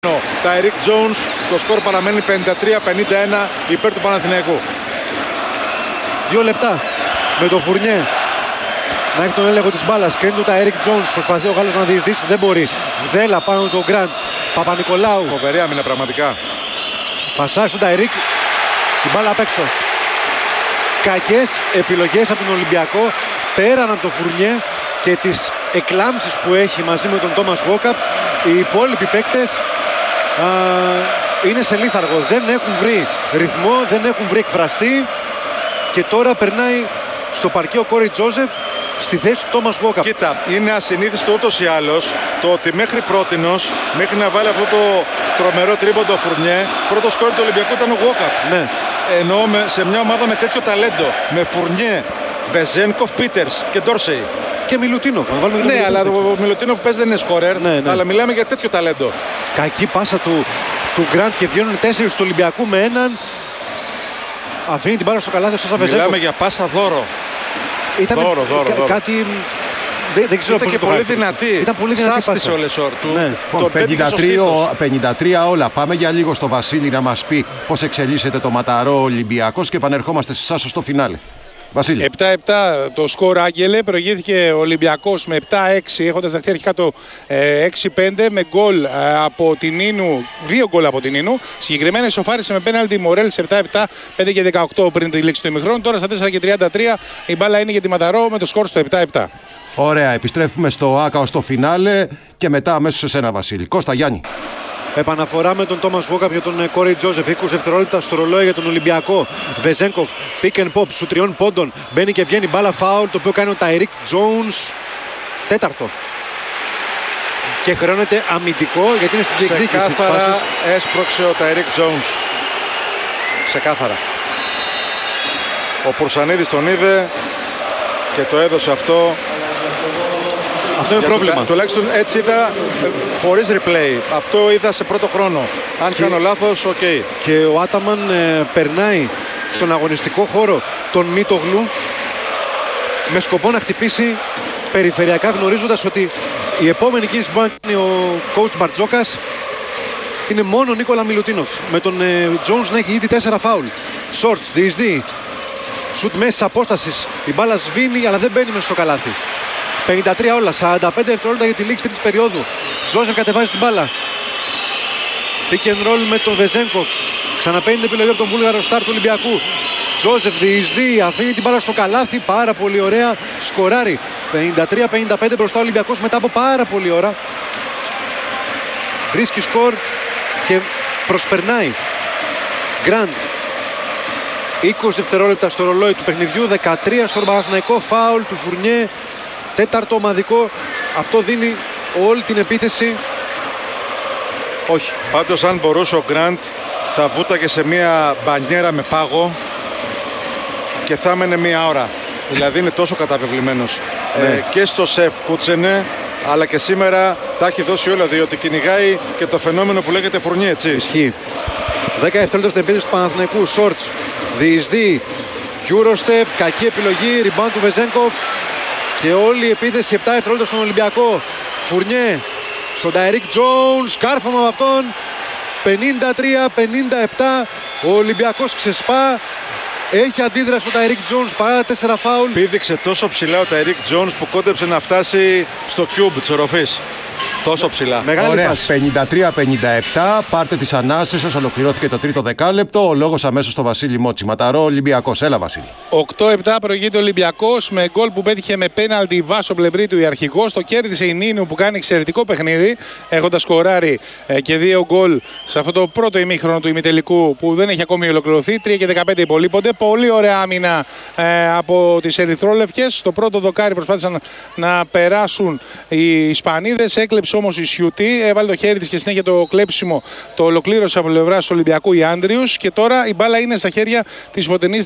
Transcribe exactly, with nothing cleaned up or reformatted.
Τα Eric Jones, το σκορ παραμένει πενήντα τρία πενήντα ένα υπέρ του Παναθηναϊκού. Δύο λεπτά με το Φουρνιέ να έχει τον έλεγχο της μπάλας. Κρίνει του τα Eric Jones, προσπαθεί ο Γάλλος να διεισδύσει, δεν μπορεί. Βδέλα πάνω τον Γκραντ, Παπα-Νικολάου. Φοβερή άμυνα πραγματικά. Πασάρι στον Ταϊρίκ, την μπάλα απ' έξω. Κακές επιλογές από τον Ολυμπιακό, πέραν από το Φουρνιέ και τις εκλάμψεις που έχει μαζί με τον Τόμας Walkup. Οι υπόλοιποι παίκτες α, είναι σε λίθαργο, δεν έχουν βρει ρυθμό, δεν έχουν βρει εκφραστή και τώρα περνάει στο παρκέ Κόρι Τζόζεφ στη θέση του Τόμας Walkup. Κοίτα, είναι ασυνήθιστο ούτως ή άλλως το ότι μέχρι πρότινος, μέχρι να βάλει αυτό το τρομερό τρίποντο Φουρνιέ, πρώτο σκόρ του Ολυμπιακού ήταν ο Walkup. Ναι. Εννοώ με, σε μια ομάδα με τέτοιο ταλέντο, με Φουρνιέ, Βεζένκοφ, Πίτερς και Ντόρσεϊ. Και Μιλουτίνοφ. Ναι, αλλά ο Μιλουτίνοφ παίζει δεν είναι σκόρερ, ναι, ναι. αλλά μιλάμε για τέτοιο ταλέντο. Κακή πάσα του, του Γκραντ και βγαίνουν τέσσερις του Ολυμπιακού με έναν. Αφήνει την μπάλα στο καλάθι στο Βεζένκοφ. Μιλάμε για πάσα δώρο. Ήταν δώρο, δώρο, κα, δώρο. Κάτι. Δεν, δεν ξέρω ήταν και το πολύ χάρτη. δυνατή. Ήταν πολύ δυνατή. Σάστησε ο Λεσόρ του. Ναι. Τον πενήντα τρία, πενήντα τρία όλα. Πάμε για λίγο στο Βασίλη να μας πει πώς εξελίσσεται το ματαρό Ολυμπιακός και επανερχόμαστε σε εσάς στο φινάλε. Βασίλη. επτά επτά το σκορ, Άγγελε. Προηγήθηκε ο Ολυμπιακός με επτά έξι, έχοντας δεχτεί αρχικά το ε, έξι πέντε με γκολ ε, από την Ίνου, δύο γκολ από την Ίνου. Συγκεκριμένα ισοφάρισε με πέναλτι Μορέλ σε επτά επτά, πέντε και δεκαοκτώ πριν τη λήξη του ημιχρόνου. Τώρα στα τέσσερα και τριάντα τρία η μπάλα είναι για τη Ματαρό με το σκορ στο επτά επτά. Ωραία, επιστρέφουμε στο Άκαο στο φινάλε και μετά αμέσως σε σένα, Βασίλη. Κώστα, Γιάννη. Επαναφορά με τον Τόμας Walkup για τον Κόρι Τζόζεφ. είκοσι δευτερόλεπτα στο ρολόι για τον Ολυμπιακό. Βεζένκοφ, pick and pop, σου τριών πόντων. Μπαίνει και βγαίνει μπάλα φάουλ, το οποίο κάνει ο Ταϊρίκ Τζόουνς. Τέταρτο. Και χρεώνεται αμυντικό γιατί είναι στην διεκδίκηση. Ξεκάθαρα έσπρωξε ο Ταϊρίκ Τζόουνς. Ξεκάθαρα. Ο Πουρσανίδης τον είδε και το έδωσε αυτό. Αυτό είναι πρόβλημα. Το, τουλάχιστον έτσι είδα χωρίς replay. Αυτό είδα σε πρώτο χρόνο. Αν και, κάνω λάθος, οκ. Okay. Και ο Άταμαν ε, περνάει στον αγωνιστικό χώρο τον Μίτογλου με σκοπό να χτυπήσει περιφερειακά, γνωρίζοντας ότι η επόμενη κίνηση που μπορεί να κάνει ο coach Μπαρτζόκας είναι μόνο ο Νίκολα Μιλουτίνοφ. Με τον ε, Jones να έχει ήδη τέσσερα φάουλ. Σόρτς, διεισδύει. Σουτ μέση της απόστασης. Η μπάλα σβήνει αλλά δεν μπαίνει μέσα στο καλάθι. πενήντα τρία όλα, σαράντα πέντε δευτερόλεπτα για τη λήξη τρίτης περίοδου. Τζόζεφ κατεβάζει την μπάλα. Pick and roll με τον Βεζένκοφ. Ξαναπαίνει την επιλογή από τον Βούλγαρο στάρ του Ολυμπιακού. Τζόζεφ διεισδύει, αφήνει την μπάλα στο καλάθι. Πάρα πολύ ωραία. Σκοράρει. πενήντα τρία πενήντα πέντε μπροστά ο Ολυμπιακός μετά από πάρα πολύ ώρα. Βρίσκει σκορ και προσπερνάει. Γκραντ. είκοσι δευτερόλεπτα στο ρολόι του παιχνιδιού. δεκατρία στον Παναθηναϊκό. Φάουλ του Φουρνιέ. Τέταρτο ομαδικό. Αυτό δίνει όλη την επίθεση. Όχι. Πάντως αν μπορούσε ο Γκραντ θα βούταγε σε μια μπανιέρα με πάγο και θα έμενε μια ώρα. Δηλαδή είναι τόσο καταβεβλημένος. Ναι. Ε, και στο σεφ κούτσενε, αλλά και σήμερα τα έχει δώσει όλα, διότι κυνηγάει και το φαινόμενο που λέγεται Φουρνιέ, έτσι. Ισχύει. δέκα δευτερόλεπτα στην επίθεση του Παναθηναϊκού. Σόρτς διεισδύει. Eurostep. Κακή επιλογή. Rebound του Βεζένκοφ. Και όλη η επίθεση επτά δευτερόλεπτα στον Ολυμπιακό. Φουρνιέ στον Ταϊρίκ Τζόουνς. Κάρφωμα από αυτόν. πενήντα τρία πενήντα επτά. Ο Ολυμπιακός ξεσπά. Έχει αντίδραση ο Ταϊρίκ Τζόουνς παρά τέσσερα φάουλ. Πήδηξε τόσο ψηλά ο Ταϊρίκ Τζόουνς που κόντεψε να φτάσει στο cube της οροφής. Τόσο ψηλά. Μεγάλη Ωραία, πάση. πενήντα τρία πενήντα επτά. Πάρτε τις ανάσες σας. Ολοκληρώθηκε το τρίτο δεκάλεπτο. Ο λόγος αμέσως στο Βασίλη Μότσι. Ματαρό Ολυμπιακός. Έλα, Βασίλη. οκτώ επτά προηγείται ο Ολυμπιακός με γκολ που πέτυχε με πέναλτι Βάσο Πλευρίτου η αρχηγός. Το κέρδισε η Νίνου που κάνει εξαιρετικό παιχνίδι, έχοντας σκοράρει ε, και δύο γκολ σε αυτό το πρώτο ημίχρονο του ημιτελικού που δεν έχει ακόμη ολοκληρωθεί. τρία και δεκαπέντε υπολείπονται. Πολύ ωραία άμυνα ε, από τις ερυθρόλευκες. Στο πρώτο δοκάρι προσπάθησαν να, να περάσουν οι Ισπανίδες. Έκλεψε όμως η Σιούτη, έβαλε το χέρι της και συνέχεια το κλέψιμο το ολοκλήρωσε από πλευράς του Ολυμπιακού η Άντριους. Και τώρα η μπάλα είναι στα χέρια της Φωτεινής